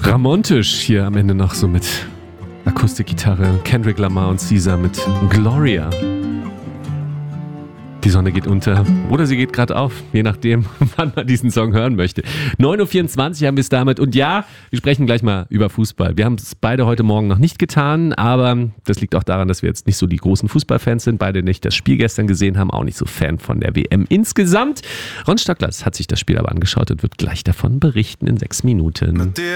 Ramontisch hier am Ende noch so mit Akustikgitarre, Kendrick Lamar und Caesar mit Gloria. Die Sonne geht unter oder sie geht gerade auf, je nachdem, wann man diesen Song hören möchte. 9.24 Uhr haben wir es damit. Und ja, wir sprechen gleich mal über Fußball. Wir haben es beide heute Morgen noch nicht getan, aber das liegt auch daran, dass wir jetzt nicht so die großen Fußballfans sind. Beide nicht das Spiel gestern gesehen haben, auch nicht so Fan von der WM insgesamt. Ron Stöckler hat sich das Spiel aber angeschaut und wird gleich davon berichten in 6 Minuten.